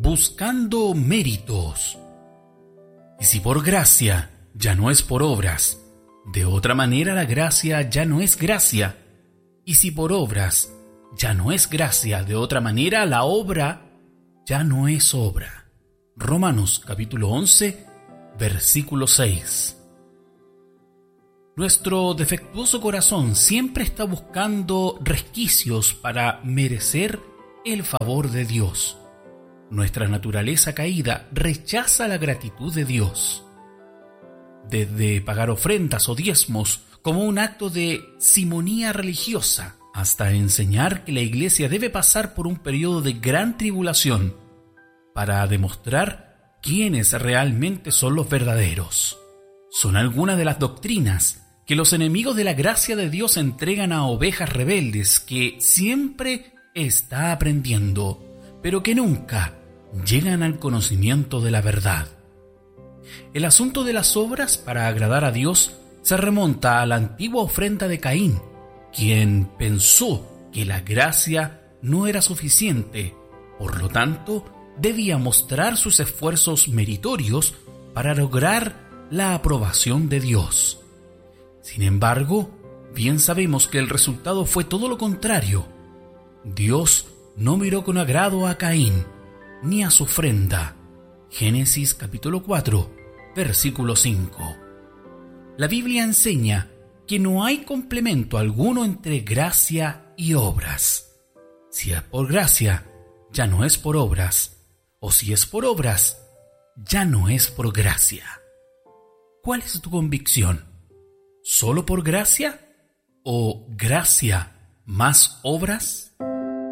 buscando méritos. Y si por gracia, ya no es por obras. De otra manera la gracia ya no es gracia. Y si por obras ya no es gracia, de otra manera la obra ya no es obra. Romanos capítulo 11, versículo 6. Nuestro defectuoso corazón siempre está buscando resquicios para merecer el favor de Dios. Nuestra naturaleza caída rechaza la gratitud de Dios. Desde pagar ofrendas o diezmos como un acto de simonía religiosa, hasta enseñar que la iglesia debe pasar por un periodo de gran tribulación para demostrar quiénes realmente son los verdaderos. Son algunas de las doctrinas que los enemigos de la gracia de Dios entregan a ovejas rebeldes que siempre está aprendiendo, pero que nunca llegan al conocimiento de la verdad. El asunto de las obras para agradar a Dios se remonta a la antigua ofrenda de Caín, quien pensó que la gracia no era suficiente, por lo tanto, debía mostrar sus esfuerzos meritorios para lograr la aprobación de Dios. Sin embargo, bien sabemos que el resultado fue todo lo contrario. Dios no miró con agrado a Caín, ni a su ofrenda. Génesis capítulo 4, versículo 5. La Biblia enseña que no hay complemento alguno entre gracia y obras. Si es por gracia, ya no es por obras, o si es por obras, ya no es por gracia. ¿Cuál es tu convicción? ¿Solo por gracia o gracia más obras?